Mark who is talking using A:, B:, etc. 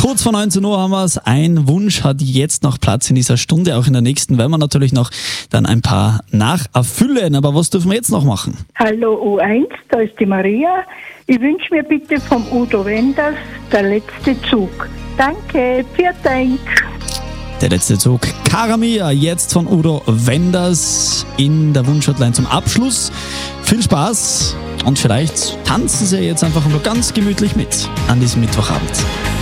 A: Kurz vor 19 Uhr haben wir es. Ein Wunsch hat jetzt noch Platz in dieser Stunde. Auch in der nächsten werden wir natürlich noch dann ein paar nacherfüllen. Aber was dürfen wir jetzt noch machen?
B: Hallo U1, da ist die Maria. Ich wünsche mir bitte vom Udo Wenders Der letzte Zug. Danke, vielen Dank.
A: Der letzte Zug. Cara Mia, jetzt von Udo Wenders in der Wunschhotline zum Abschluss. Viel Spaß und vielleicht tanzen Sie jetzt einfach nur ganz gemütlich mit an diesem Mittwochabend.